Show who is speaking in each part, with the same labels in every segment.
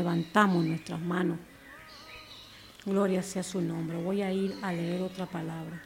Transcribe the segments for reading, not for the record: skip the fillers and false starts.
Speaker 1: levantamos nuestras manos. Gloria sea su nombre. Voy a ir a leer otra palabra.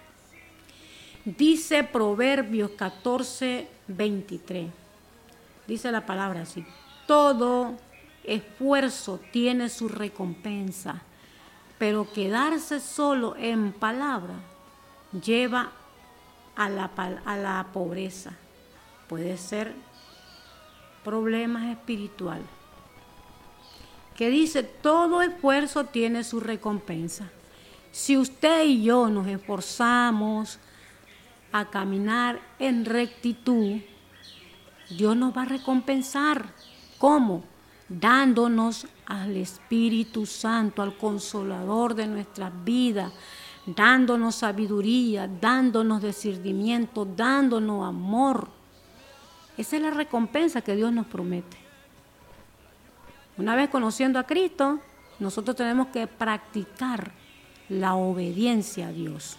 Speaker 1: Dice Proverbios 14:23. Dice la palabra así: todo esfuerzo tiene su recompensa, pero quedarse solo en palabra lleva a la pobreza. Puede ser problemas espirituales. Que dice, todo esfuerzo tiene su recompensa. Si usted y yo nos esforzamos a caminar en rectitud, Dios nos va a recompensar. ¿Cómo? Dándonos al Espíritu Santo, al Consolador de nuestras vidas, dándonos sabiduría, dándonos discernimiento, dándonos amor. Esa es la recompensa que Dios nos promete. Una vez conociendo a Cristo, nosotros tenemos que practicar la obediencia a Dios,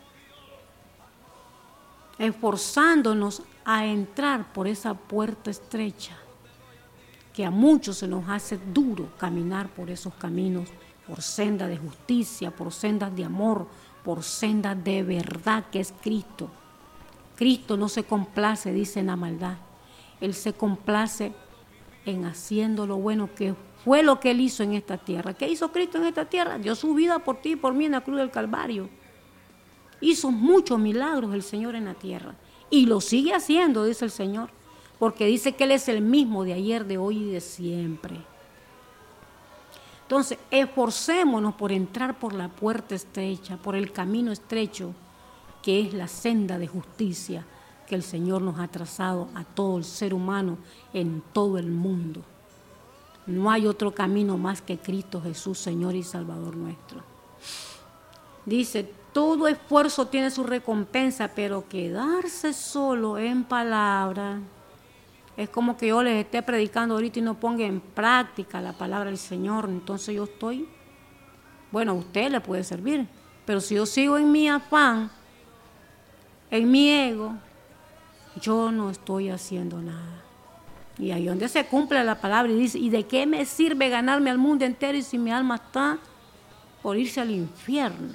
Speaker 1: esforzándonos a entrar por esa puerta estrecha, que a muchos se nos hace duro caminar por esos caminos, por sendas de justicia, por sendas de amor, por sendas de verdad que es Cristo. Cristo no se complace, dice, en la maldad. Él se complace en haciendo lo bueno, que fue lo que Él hizo en esta tierra. ¿Qué hizo Cristo en esta tierra? Dio su vida por ti y por mí en la cruz del Calvario. Hizo muchos milagros el Señor en la tierra. Y lo sigue haciendo, dice el Señor. Porque dice que Él es el mismo de ayer, de hoy y de siempre. Entonces, esforcémonos por entrar por la puerta estrecha, por el camino estrecho, que es la senda de justicia que el Señor nos ha trazado a todo el ser humano en todo el mundo. No hay otro camino más que Cristo Jesús, Señor y Salvador nuestro. Dice, todo esfuerzo tiene su recompensa, pero quedarse solo en palabra es como que yo les esté predicando ahorita y no ponga en práctica la palabra del Señor. Entonces yo estoy, bueno, a usted le puede servir, pero si yo sigo en mi afán, en mi ego, yo no estoy haciendo nada. Y ahí donde se cumple la palabra y dice, ¿y de qué me sirve ganarme al mundo entero y si mi alma está por irse al infierno?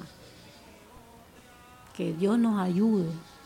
Speaker 1: Que Dios nos ayude.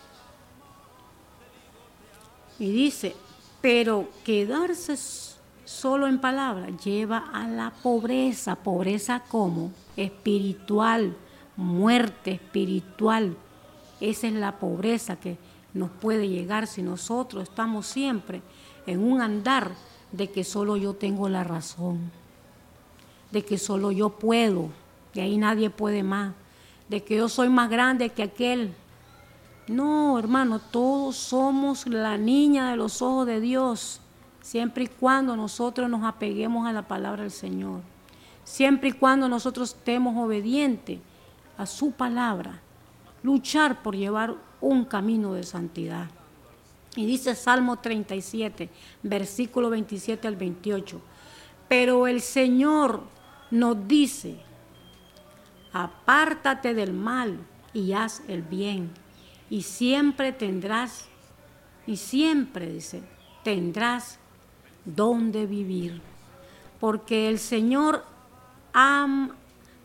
Speaker 1: Y dice, pero quedarse solo en palabra lleva a la pobreza. ¿Pobreza cómo? Espiritual, muerte espiritual. Esa es la pobreza que nos puede llegar si nosotros estamos siempre en un andar de que solo yo tengo la razón, de que solo yo puedo, de ahí nadie puede más, de que yo soy más grande que aquel. No, hermano, todos somos la niña de los ojos de Dios, siempre y cuando nosotros nos apeguemos a la palabra del Señor, siempre y cuando nosotros estemos obedientes a su palabra, luchar por llevar un camino de santidad. Y dice Salmo 37, versículo 27 al 28, pero el Señor nos dice, apártate del mal y haz el bien, y siempre tendrás, dice, tendrás donde vivir, porque el Señor ama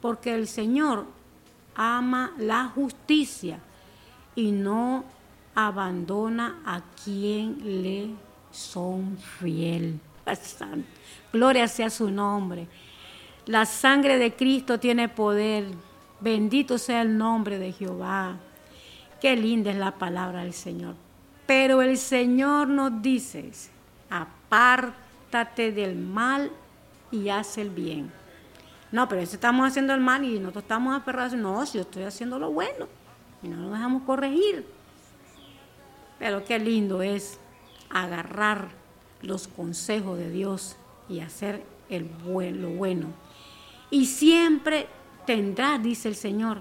Speaker 1: la justicia y no abandona a quien le son fiel. Gloria sea su nombre. La sangre de Cristo tiene poder. Bendito sea el nombre de Jehová. Qué linda es la palabra del Señor. Pero el Señor nos dice, apártate del mal y haz el bien. No, pero si estamos haciendo el mal y nosotros estamos aferrados. No, si yo estoy haciendo lo bueno y no nos dejamos corregir. Pero qué lindo es agarrar los consejos de Dios y hacer lo bueno. Y siempre tendrás, dice el Señor,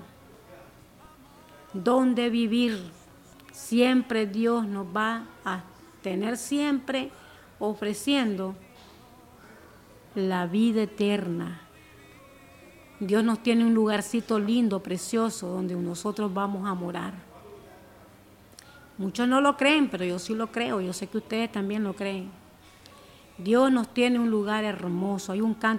Speaker 1: donde vivir. Siempre Dios nos va a tener siempre ofreciendo la vida eterna. Dios nos tiene un lugarcito lindo, precioso, donde nosotros vamos a morar. Muchos no lo creen, pero yo sí lo creo. Yo sé que ustedes también lo creen. Dios nos tiene un lugar hermoso. Hay un canto